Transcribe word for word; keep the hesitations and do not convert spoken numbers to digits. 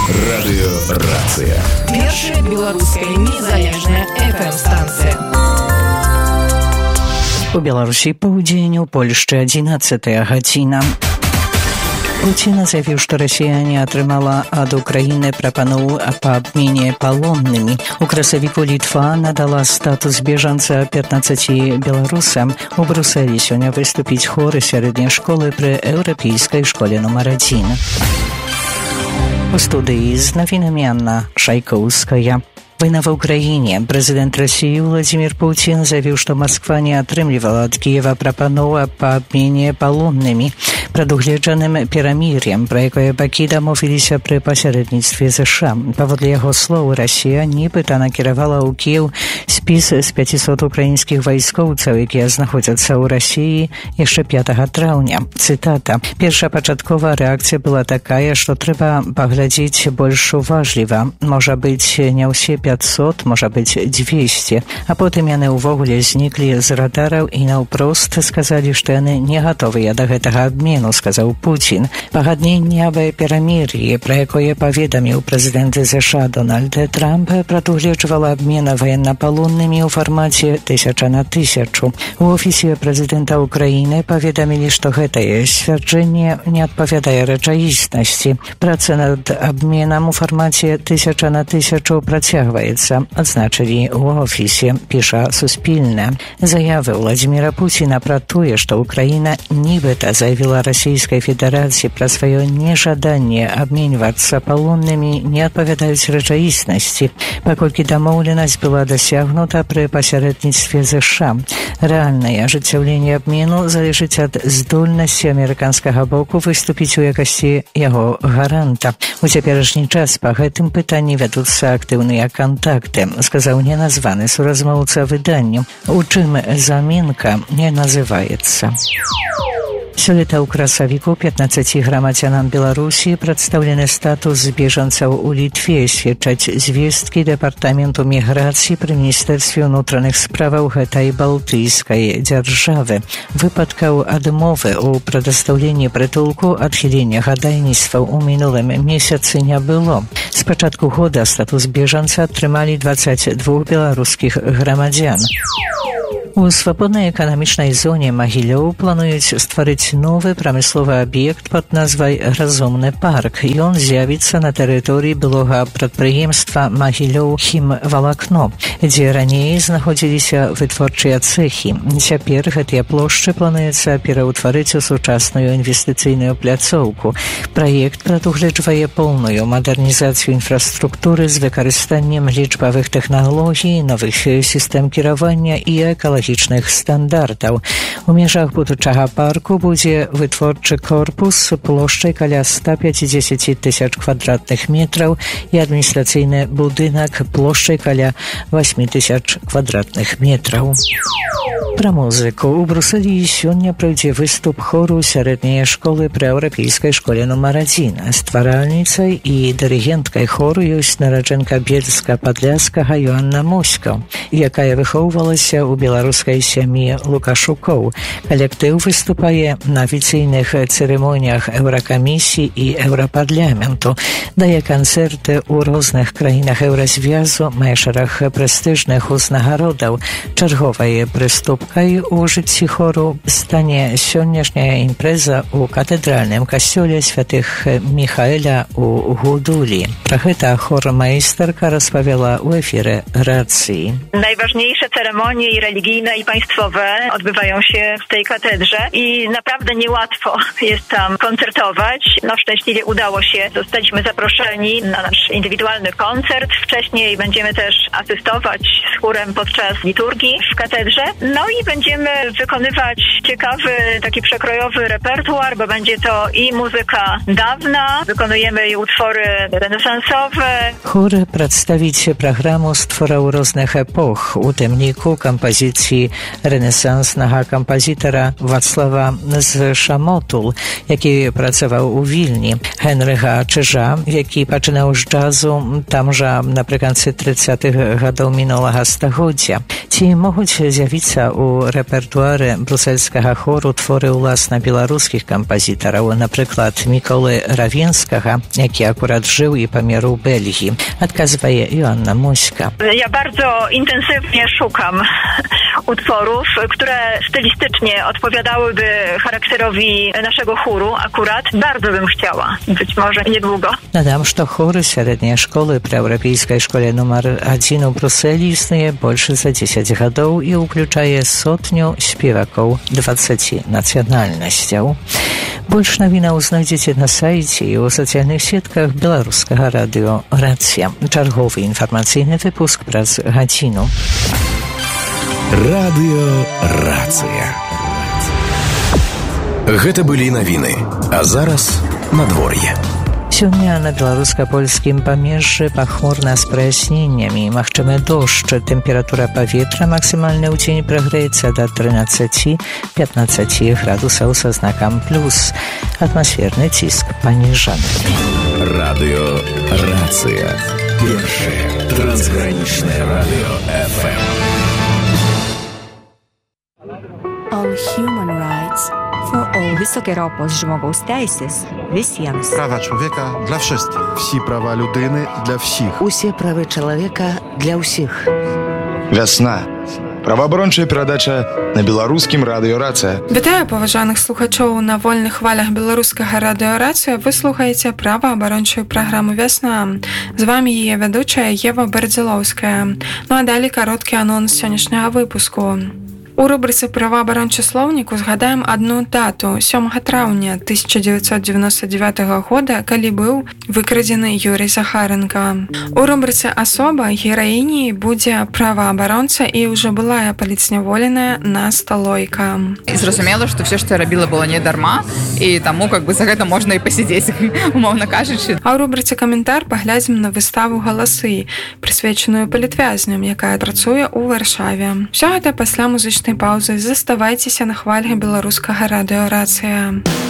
Радыёрацыя. Першая беларуская незалежная эф эм-станцыя. У Беларусі паўдзень, у Польшчы адзінаццатая гадзіна. Пуцін заявіў, што Расія не атрымала ад Украіны прапанову па абмене палоннымі. У красавіку Літва надала статус бежанца пятнаццаці беларусам. У Брусэлі сёння выступіць хор сярэдняй школы пры еўрапейскай школе нумар адзін. У студыі з навінамі Анна Шайкоўская. Война в Украине. Президент России Владимир Путин заявил, что Москва не атрымлівала от Киева прапанову по обмене полонными, прадугледжаным перамір'ем, про якое бакі дамовіліся пры пасярэдніцтве ЗША. Паводле яго слоў, Расія нібыта накіравала ў Кіеў спіс з пяцісот украінскіх вайскоўцаў, якія знаходзяцца ў Расіі яшчэ пятага траўня. Цытата. Першапачатковая рэакцыя была такая, што трэба паглядзець больш уважліва. Можа быць, не ўсе пятьсот, можа быць двести, а потым яны ўвогуле зніклі з радараў і наўпрост сказалі, што яны не гатовыя да гэтага абмену, сказаў Пуцін. Пагадненне аб перамір'і, пра якое паведаміў прэзідэнт ЗША Дональд Трамп, прадугледжвала абмен ваеннапалоннымі ў фармаце тысяча на тысячу. У офісе прэзідэнта Украіны паведамілі, што гэтае сцвярджэнне не адпавядае рэчаіснасці. Праца над абменам у фармаце тысяча на тысячу працягваецца, адзначылі ў офісе, піша Суспільне. Заявы Владимира Путина пра тое, што Украіна нібыта заявіла Расійскай Федэрацыі пра сваё нежаданне абменьвацца палоннымі, не адпавядаюць рэчаіснасці, паколькі дамоўленасць была дасягнута пры пасярэдніцтве ЗША. Рэальнае ажыццяўленне абмену залежыць ад здольнасці амерыканскага боку выступіць у якасці яго гаранта. У цяперашні час па гэтым пытанні вядуцца актыўныя кантакты, сказаў неназваны суразмоўца выданню. У чым замінка не называецца. Сёлета ў красавіку пятнаццаці грамадзянам Беларусі прадстаўлены статус бежанцаў у Літве, сведчаць звесткі дэпартаменту міграцыі пры міністэрстве ўнутраных справаў гэтай балтыйскай дзяржавы. Выпадкаў адмовы ў прадастаўленні прытулку, адхілення хадайніцтваў у мінулым месяцы не было. З пачатку года статус бежанца атрымалі дваццаць двух беларускіх грамадзян. У свабоднай эканамічнай зоне Магілёў плануюць стварыць новы прамысловы аб'ект пад назвай «Разумны парк». Ён з'явіцца на тэрыторыі былога прадпрыемства Магілёў хімвалакно, дзе раней знаходзіліся вытворчыя цэхі. Цяпер гэтыя плошчы плануецца пераўтварыць у сучасную інвестыцыйную пляцоўку. Праект прадугледжвае поўную мадэрнізацыю інфраструктуры з выкарыстаннем лічбавых тэхналогій, новых сістэм кіравання і экалагічных стандартаў. У межах будучага парку будзе вытворчы корпус плошчай каля ста пяцідзесяці тысяч квадратных метраў і адміністрацыйны будынак плошчай каля восьмі тысяч квадратных метраў. Пра музыку. У Брусэлі сёння пройдзе выступ хору сярэдняй школы пры еўрапейскай школе нумар адзін. Стваральніцай і дырыгенткай хору ёсць нараджэнка Бельска-Падляскага Йоанна Моська, якая выхоўвалася ў беларускай сям'і Лукашукоў. Калектыў выступае на афіцыйных цырымоніях Еўракамісіі і Еўрапарламенту, дае канцэрты ў розных краінах еўразвязу, мае шэраг прэстыжных узнагародаў. Чарговай прыступкай у жыцці хору стане сённяшняя імпрэза ў катэдральным касцёле святых Міхаэля ў Гудулі. Пра гэта хормайстарка распавяла ў эфіры рацыі. Najważniejsze ceremonie i religijne, i państwowe odbywają się w tej katedrze i naprawdę niełatwo jest tam koncertować. No szczęśliwie udało się. Zostaliśmy zaproszeni na nasz indywidualny koncert. Wcześniej będziemy też asystować z chórem podczas liturgii w katedrze. No i będziemy wykonywać ciekawy, taki przekrojowy repertuar, bo będzie to i muzyka dawna, wykonujemy i utwory renesansowe. Chór przedstawić programu stworał różnych epoch, u tym liku kompozycji ці рэнесанснага кампазітара Вацлава з Шамотул, які працаваў у Вільні, Генрыга Чижа, які пачынаў з джазу там жа напрыканцы трыццатых гадоў мінулага стагоддзя. Ці могуць з'явіцца ў рэпертуары брусельскага хору творы ўласна беларускіх кампазітараў, напрыклад, Міколы Равенскага, які акурат жыў i pamieru Belgii. Odkazuje Joanna Muśka. Ja bardzo intensywnie szukam utworów, które stylistycznie odpowiadałyby charakterowi naszego chóru akurat. Bardzo bym chciała. Być może niedługo. Nadam, że chóry średniej szkoły przy Europejskiej Szkole numer jeden w Bruseli istnieje больше za dziesięć lat i ukljuczaje sotniu śpiewaków dwudziestu nacjonalności. Больше новинаў знайдзеце на сайце і ў сацыяльных сетках беларускага радыё «Рацыя». Чарговы інфармацыйны выпуск праз гадзіну. Радыё «Рацыя». Гэта былі навіны, а зараз надвор'е. Сёння на беларуска-польскім памежжы пахмурна з праясненнямі, магчымы дождж. Тэмпература паветра максімальна ў дзень прагрэецца да трынаццаці-пятнаццаці градусаў са знакам плюс. Атмасферны ціск паніжаны. Радыё «Рацыя». Першае трансгранічнае радыё эф эм. All human rights for all. Високе робос жмогоус тейсис visiem. Права чоловіка для всіх. Всі права людини для всіх. Усі прави чоловіка для усіх. Вясна. Праваабарончая перадача на беларускім радыё «Рацыя». Вітаю паважаных слухачоў на вольных хвалях беларускага радыё «Рацыя». Вы слухаеце праваабарончую праграму «Вясна». З вами яе вядучая Ева Бардзілоўская. Ну а далей кароткі анонс сённяшняга выпуску. У рубрыцы «Праваабарончы слоўнік» узгадаем адну дату, сёмага траўня тысяча дзевяцьсот дзевяносто девятого года, калі быў выкрадзены Юрий Захаренко. У рубрыцы «Асоба» гераіняй будзе праваабаронца і ўжо былая паліцняволеная Наста Лойка. Зразумела, што все, што я рабіла, было не дарма, і таму как бы за гэта можна і пасядзець, умоўна кажучы. А ў рубрыцы «Каментар» паглядзім на выставу «Галасы», прысвечаную палітвязням, якая працуе ў Варшаве. Усё гэта пасля музычнай паўзы. Заставайцеся на хвалях беларускага радыё «Рацыя».